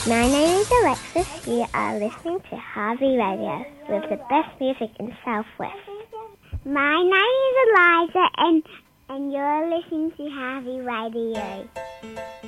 My name is Alexis. You are listening to Harvey Radio with the best music in Southwest. My name is Eliza and you're listening to Harvey Radio.